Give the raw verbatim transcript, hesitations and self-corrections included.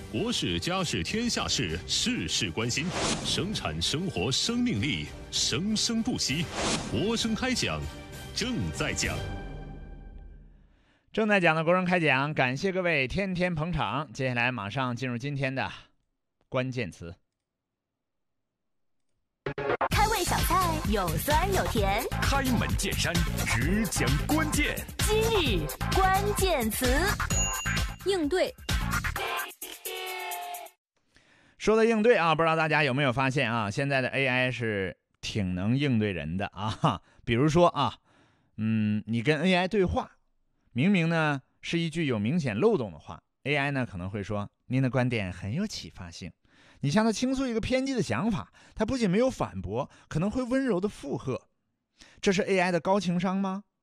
国事、家事、天下事，事事关心，生产生活生命力，生生不息。国声开讲，正在讲。 正在讲的国声开讲，感谢各位天天捧场。接下来马上进入今天的关键词。 开胃小菜有酸有甜， 开门见山，只讲关键。 今日关键词，应对。 说到应对啊，不知道大家有没有发现啊，现在的 A I 是挺能应对人的啊。比如说啊，嗯，你跟 A I 对话，明明呢是一句有明显漏洞的话， A I 呢可能会说您的观点很有启发性。你向他倾诉一个偏激的想法，他不仅没有反驳，可能会温柔的附和。这是 A I 的高情商吗？